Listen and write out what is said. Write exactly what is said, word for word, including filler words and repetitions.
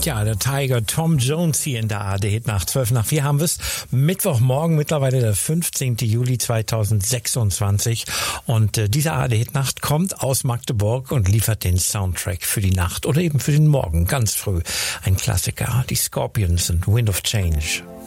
Ja, der Tiger Tom Jones hier in der A R D Hit nach zwölf nach vier haben wir es. Mittwochmorgen, mittlerweile der fünfzehnten Juli zweitausendsechsundzwanzig. Und äh, diese A R D Hit Nacht kommt aus Magdeburg und liefert den Soundtrack für die Nacht oder eben für den Morgen, ganz früh. Ein Klassiker, die Scorpions und Wind of Change.